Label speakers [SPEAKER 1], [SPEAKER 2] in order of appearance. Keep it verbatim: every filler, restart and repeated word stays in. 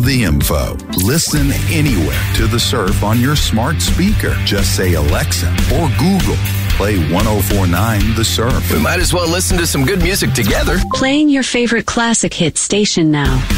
[SPEAKER 1] the info. Listen anywhere to The Surf on your smart speaker. Just say Alexa or Google. Play one oh four point nine The Surf.
[SPEAKER 2] We might as well listen to some good music together.
[SPEAKER 3] Playing your favorite classic hit station now.